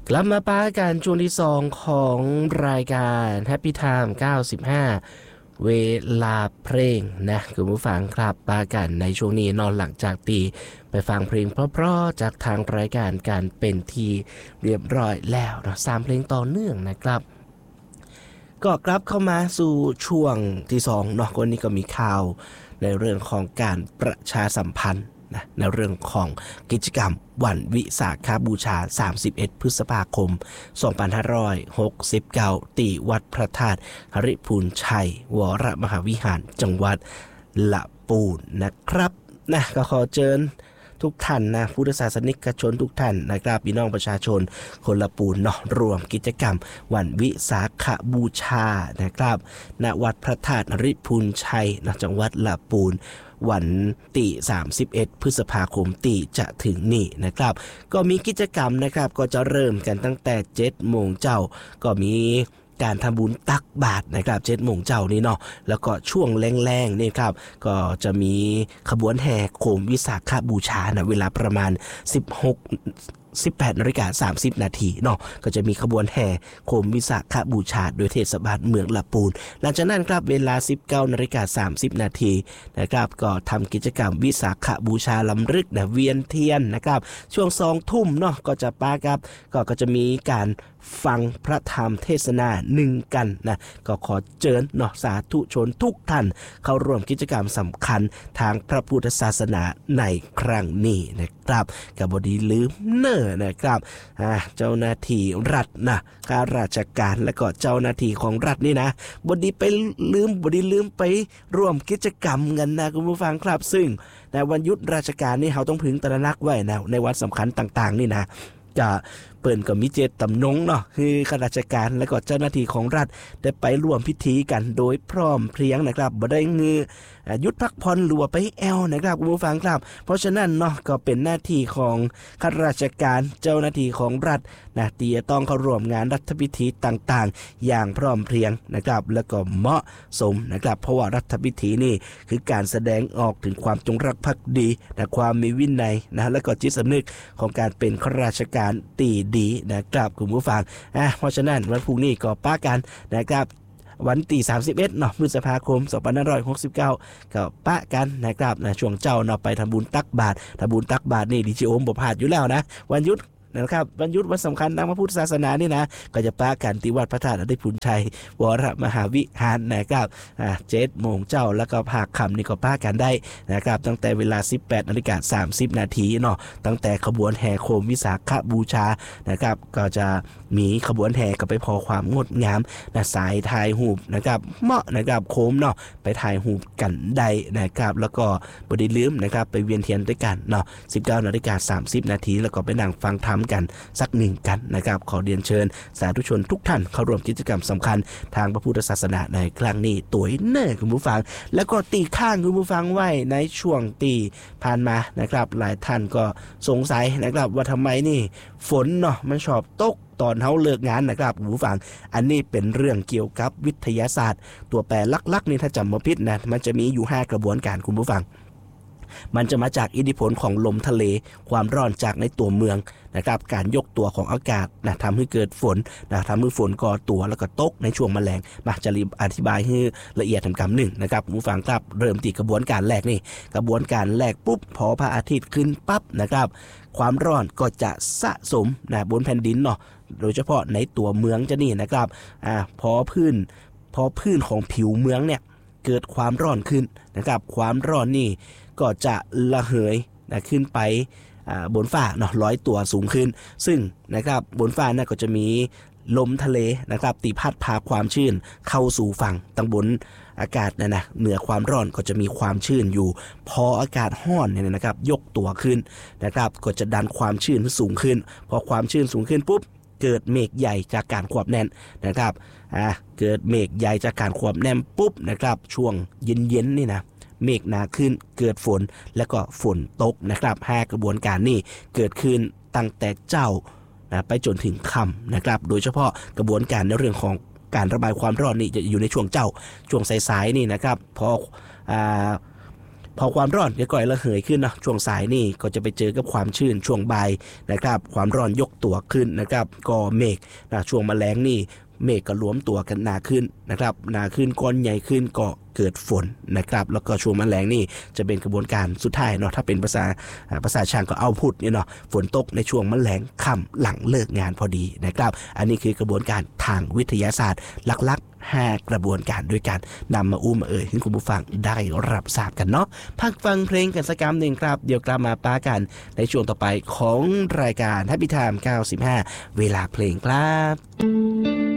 กลับมาป้ากันช่วงที่2ของรายการ Happy Time 95เวลาเพลงนะคุณผู้ฟังครับป้ากันในช่วงนี้นอนหลังจากตีไปฟังเพลงเพราะๆจากทางรายการการเป็นทีเรียบร้อยแล้วนะ3เพลงต่อเนื่องนะครับก็กลับเข้ามาสู่ช่วงที่2เนาะวันนี้ก็มีข่าวในเรื่องของการประชาสัมพันธ์ในเรื่องของกิจกรรมวันวิสาขบูชา31พฤษภาคม2569ที่วัดพระธาตุหริพูนชัยวรมหาวิหารจังหวัดละปูนนะครับนะก็ขอเชิญทุกท่านนะพุทธศาสนิกชนทุกท่านนะครับพี่น้องประชาชนคนละปูนเนาะรวมกิจกรรมวันวิสาขบูชานะครับณวัดพระธาตุหริพูนชัยณจังหวัดละปูนวันที่31พฤษภาคมที่จะถึงนี่นะครับก็มีกิจกรรมนะครับก็จะเริ่มกันตั้งแต่7 โมงเจ้าก็มีการทำบุญตักบาตรนะครับ7 โมงเจ้านี่เนาะแล้วก็ช่วงแรงๆนี่ครับก็จะมีขบวนแห่โคมวิสาขบูชานะเวลาประมาณ18:30 น.เนาะก็จะมีขบวนแห่โคมวิสาขบูชาโดยเทศบาลเมืองละปูนหลังจากนั้นครับเวลา 19:30 น.นะครับก็ทำกิจกรรมวิสาขบูชาลำลึกนะเวียนเทียนนะครับช่วง 20:00 น.เนาะก็จะป้าครับก็จะมีการฟังพระธรรมเทศนา1กันนะก็ขอเชิญเนาะสาธุชนทุกท่านเข้าร่วมกิจกรรมสำคัญทางพระพุทธศาสนาในครั้งนี้นะครับกับบดีลืมนะครับเจ้าหน้าที่รัฐนะข้าราชการและก็เจ้าหน้าที่ของรัฐนี่นะบดีลืมไปร่วมกิจกรรมกันนะคุณผู้ฟังครับซึ่งในวันหยุดราชการนี่เราต้องพึงตระหนักไว้นะในวันสำคัญต่างๆนี่นะจะเปิ่นก็มีเจตจำนงเนาะคือข้าราชการและก็เจ้าหน้าที่ของรัฐได้ไปร่วมพิธีกันโดยพร้อมเพรียงนะครับบ่ได้งือหยุดพักผ่อนหรือว่าไปแอลนะครับคุณผู้ฟังครับเพราะฉะนั้นเนาะก็เป็นหน้าที่ของข้าราชการเจ้าหน้าที่ของรัฐนะที่จะต้องเข้าร่วมงานรัฐพิธีต่างๆอย่างพร้อมเพรียงนะครับแล้วก็เหมาะสมนะครับเพราะว่ารัฐพิธีนี่คือการแสดงออกถึงความจงรักภักดีและความมีวินัยนะและก็จิตสำนึกของการเป็นข้าราชการตีดีนะครับคุณผู้ฟังเพราะฉะนั้นวันพรุ่งนี้ก็ป้ากันนะครับวันที่31เนาะพฤษภาคม2569ก็ปะกันนะครับนะช่วงเจ้าเนาะไปทำบุญตักบาตรนี่ดิจิโอมบ่พลาดอยู่แล้วนะวันหยุดนะครับวันหยุดวันสำคัญทางพระพุทธศาสนานี่นะก็จะปะกันที่วัดพระธาตุหริพูนชัยวรมหาวิหารนะครับ7 โมงเจ้าแล้วก็ภาคค่ำนี่ก็ปะกันได้นะครับตั้งแต่เวลา 18:30 น.เนาะตั้งแต่ขบวนแห่โคมวิสาขบูชานะครับก็จะมีขบวนแห่ก็ไปพอความงดงามนะสายถ่ายรูปนะครับเหมาะนะครับโคมเนาะไปถ่ายรูปกันได้นะครับแล้วก็บ่ได้ลืมนะครับไปเวียนเทียนด้วยกันเนาะ 19:30 น.แล้วก็ไปนั่งฟังธรรมกันสักหนึ่งกันนะครับขอเรียนเชิญสาธุชนทุกท่านเข้าร่วมกิจกรรมสำคัญทางพระพุทธศาสนาในครั้งนี้ตัวเน่คุณผู้ฟังแล้วก็ตีข้างคุณผู้ฟังไว้ในช่วงตีผ่านมานะครับหลายท่านก็สงสัยนะครับว่าทำไมนี่ฝนเนาะมันชอบตกตอนเฮาเลิกงานนะครับคุณผู้ฟังอันนี้เป็นเรื่องเกี่ยวกับวิทยาศาสตร์ตัวแปรลักๆนี่ถ้าจำบ่ผิดนะมันจะมีอยู่5กระบวนการคุณผู้ฟังมันจะมาจากอิทธิพลของลมทะเลความร้อนจากในตัวเมืองนะครับการยกตัวของอากาศนะทำให้เกิดฝนนะทำให้ฝนก่อตัวแล้วก็ตกในช่วงแมลงมาจะอธิบายให้ละเอียดคำหนึ่งนะครับผู้ฟังครับเริ่มที่กระบวนการแรกนี่กระบวนการแรกปุ๊บพอพระอาทิตย์ขึ้นปั๊บนะครับความร้อนก็จะสะสมนะบนแผ่นดินเนาะโดยเฉพาะในตัวเมืองจะนี่นะครับพอพื้นของผิวเมืองเนี่ยเกิดความร้อนขึ้นนะครับความร้อนนี่ก็จะระเหยนะขึ้นไปบนฟ้าเนาะลอยตัวสูงขึ้นซึ่งนะครับบนฟ้าน่ะก็จะมีลมทะเลนะครับตีพัดพาความชื้นเข้าสู่ฝั่งตั้งบนอากาศนะเหนือความร้อนก็จะมีความชื้นอยู่พออากาศร้อนเนี่ยนะครับยกตัวขึ้นนะครับก็จะดันความชื้นสูงขึ้นพอความชื้นสูงขึ้นปุ๊บเกิดเมฆใหญ่จากการควบแน่นนะครับเกิดเมฆใหญ่จากการควบแน่นปุ๊บนะครับช่วงเย็นๆนี่นะเมฆหนาขึ้นเกิดฝนแล้วก็ฝนตกนะครับ5กระบวนการนี้เกิดขึ้นตั้งแต่เจ้าไปจนถึงค่ำนะครับโดยเฉพาะกระบวนการในเรื่องของการระบายความร้อนนี่จะอยู่ในช่วงสายๆนี่นะครับพอพอความร้อนก็ก่อยระเหยขึ้นเนาะช่วงสายนี่ก็จะไปเจอกับความชื้นช่วงบ่ายนะครับความร้อนยกตัวขึ้นนะครับก็เมฆนะช่วงแมลงนี่เมฆก็รวมตัวกันหนาขึ้นนะครับหนาขึ้นก้อนใหญ่ขึ้นก็เกิดฝนนะครับแล้วก็ช่วงแมลงนี่จะเป็นกระบวนการสุดท้ายเนาะถ้าเป็นภาษาช่างก็เอาพุทเนี่ยเนาะฝนตกในช่วงแมลงค่ำหลังเลิกงานพอดีนะครับอันนี้คือกระบวนการทางวิทยาศาสตร์หลักๆ5 กระบวนการด้วยกันนำมามาให้คุณผู้ฟังได้รับทราบกันเนาะพักฟังเพลงกันสักคำหนึ่งครับเดี๋ยวกลับมาป้ากันในช่วงต่อไปของรายการ Happy Time 95 เวลาเพลงครับ